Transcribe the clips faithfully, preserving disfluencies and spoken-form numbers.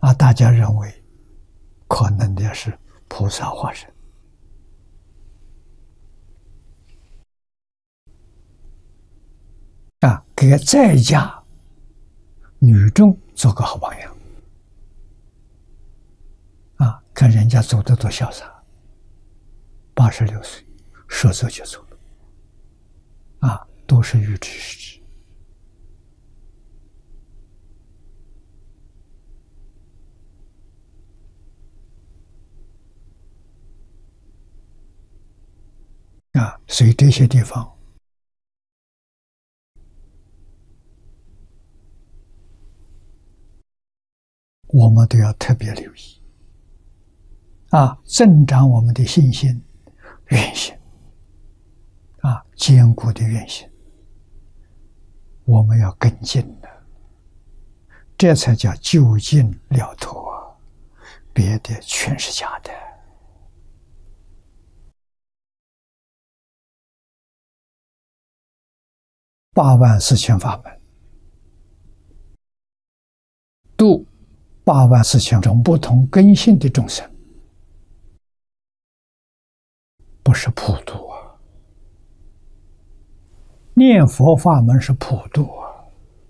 啊，大家认为可能的是菩萨化身啊，给在家女众做个好榜样啊！看人家走得多潇洒，八十六岁说走就走了啊，都是预知时至。啊，所以这些地方我们都要特别留意啊，增长我们的信心、愿心啊，坚固的愿心，我们要跟进的，这才叫就近了脱啊，别的全是假的。八万四千法门，度八万四千种不同根性的众生，不是普度啊！念佛法门是普度啊，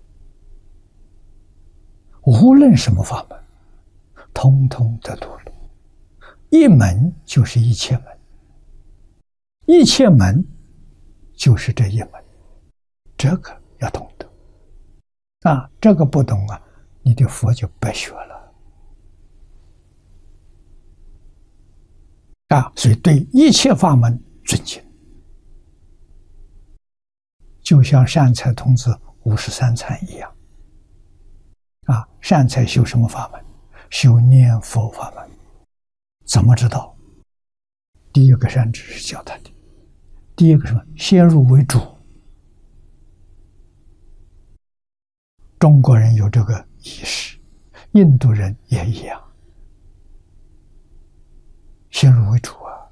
无论什么法门，通通得度了。一门就是一切门，一切门就是这一门，这个要懂得啊！这个不懂啊，你的佛就白学了啊！所以对一切法门尊敬，就像善财童子五十三参一样啊！善财修什么法门？修念佛法门。怎么知道？第一个善知识教他的，第一个什么？先入为主。中国人有这个意识，印度人也一样，先入为主啊！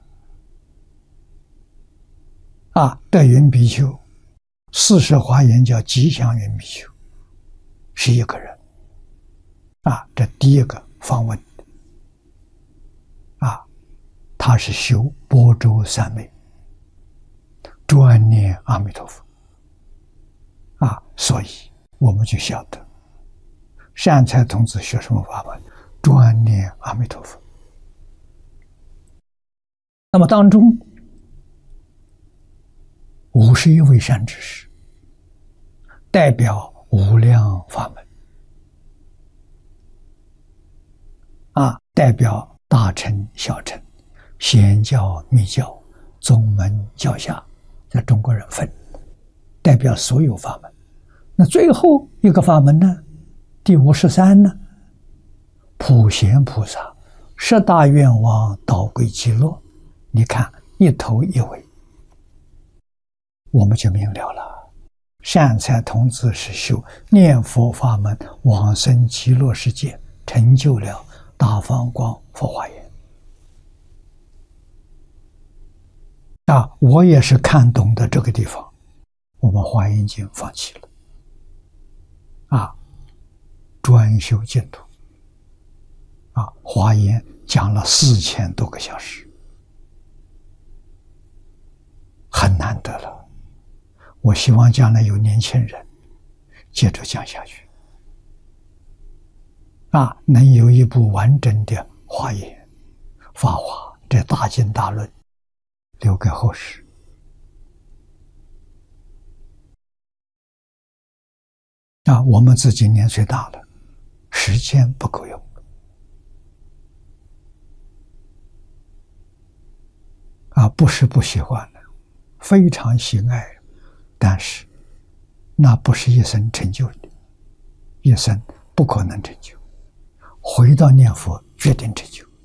啊，德云比丘，四十华严叫吉祥云比丘，是一个人啊，这第一个访问啊，他是修般舟三昧，专念阿弥陀佛啊，所以我们就晓得，善财童子学什么法门？专念阿弥陀佛。那么当中五十一位善知识，代表无量法门啊，代表大乘、小乘、显教、密教、宗门、教下，在中国人分，代表所有法门。那最后一个法门呢？第五十三呢？普贤菩萨十大愿望导归极乐，你看一头一尾，我们就明了了。善财童子是修念佛法门往生极乐世界，成就了大放光佛华严啊！我也是看懂的这个地方，我们华严经放弃了啊，专修净土啊，华严讲了四千多个小时，很难得了。我希望将来有年轻人接着讲下去啊，能有一部完整的华严、法华这大经大论留给后世啊。我们自己年岁大了，时间不够用啊，不是不喜欢的，非常喜爱，但是那不是一生成就的，一生不可能成就。回到念佛，决定成就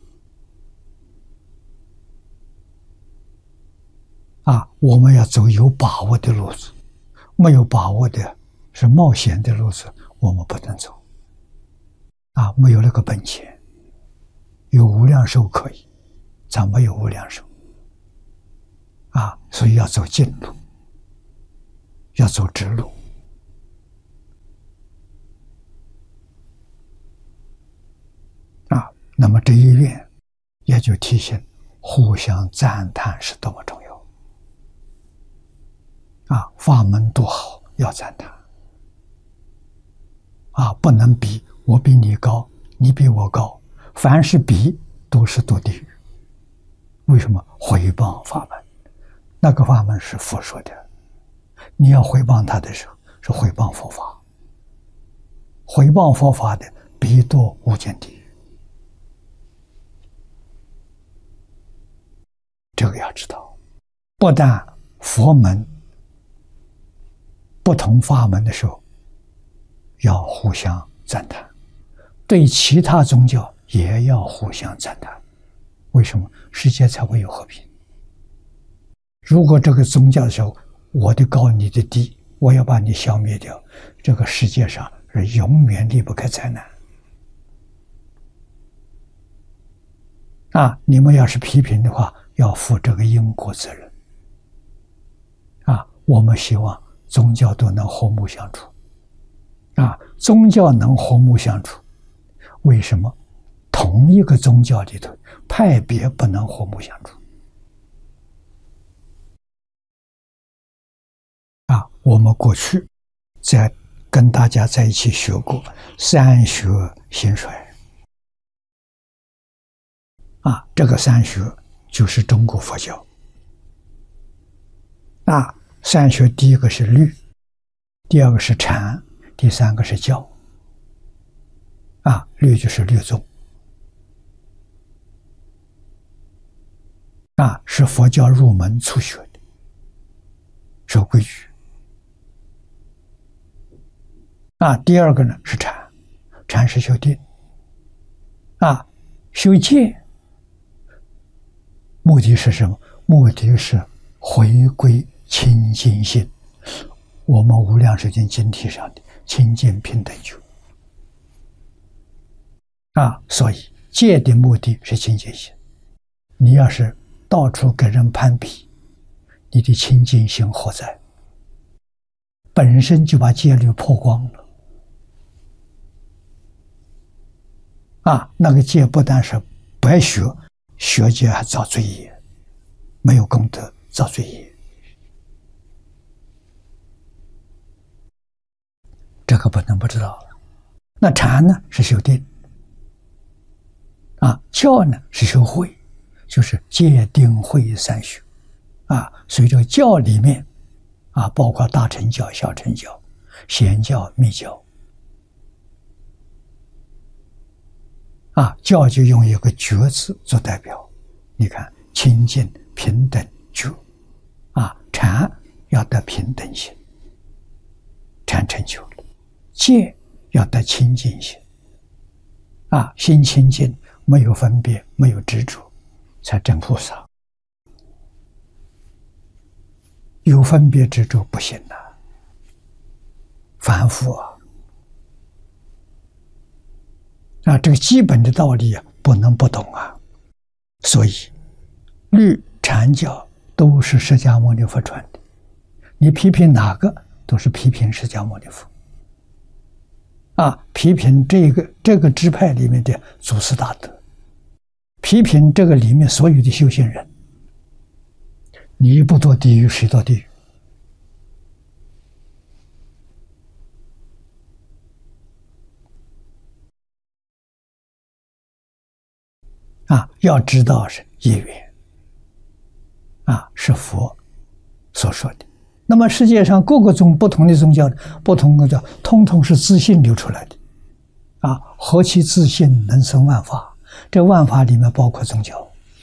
啊！我们要走有把握的路子，没有把握的是冒险的路子，我们不能走啊！没有那个本钱，有无量寿可以，咱没有无量寿啊！所以要走近路，要走直路。 那么这一愿也就提醒互相赞叹是多么重要啊！法门多好，要赞叹啊！不能比，我比你高，你比我高，凡是比都是堕地狱。为什么？毁谤法门，那个法门是佛说的，你要毁谤他的时候，是毁谤佛法。毁谤佛法的，必堕无间地狱。这个要知道，不但佛门不同法门的时候要互相赞叹，对其他宗教也要互相赞叹。为什么？世界才会有和平。如果这个宗教的时候，我的高你的低，我要把你消灭掉，这个世界上是永远离不开灾难啊！你们要是批评的话，要负这个因果责任啊！我们希望宗教都能和睦相处啊！宗教能和睦相处，为什么同一个宗教里头派别不能和睦相处啊？我们过去在跟大家在一起学过三学兴衰啊，这个三学就是中国佛教啊。三学第一个是律，第二个是禅，第三个是教啊。律就是律宗啊，是佛教入门初学的，守规矩啊。第二个呢是禅，禅是修定啊，修戒目的是什么？目的是回归清净心，我们无量寿经经题上的清净平等觉啊。所以戒的目的是清净心，你要是到处跟人攀比，你的清净心何在？本身就把戒律破光了啊！那个戒不但是白学，学戒还造罪业，没有功德造罪业。这个不能不知道。那禅呢是修定啊，教呢是修慧，就是戒定慧三学啊。所以这个教里面啊，包括大乘教、小乘教、显教、密教啊，教就用一个觉字做代表。你看，清净平等觉啊，禅要得平等心，禅成就了；戒要得清净心啊，心清净，没有分别，没有执着，才证菩萨。有分别执着不行啊，凡夫啊！啊，这个基本的道理啊，不能不懂啊。所以，律禅教都是释迦牟尼佛传的，你批评哪个，都是批评释迦牟尼佛。啊，批评这个这个支派里面的祖师大德，批评这个里面所有的修行人。你不堕地狱，谁堕地狱？啊，要知道是业缘，啊，是佛所说的。那么世界上各个宗不同的宗教，不同的教，通通是自信流出来的，啊，何其自信能生万法？这万法里面包括宗教，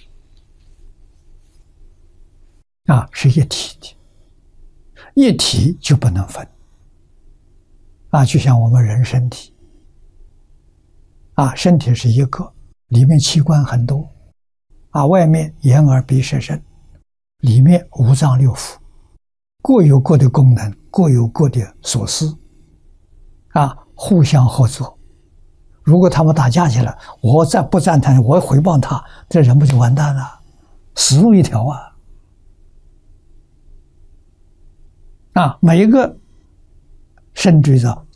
啊，是一体的，一体就不能分，啊，就像我们人身体，啊，身体是一个，里面器官很多，啊，外面眼耳鼻舌身，里面五脏六腑。各有各的功能，各有各的所思，啊，互相合作。如果他们打架起来，我再不赞叹，我回谤他，这人不就完蛋了？死路一条啊！啊，每一个甚至于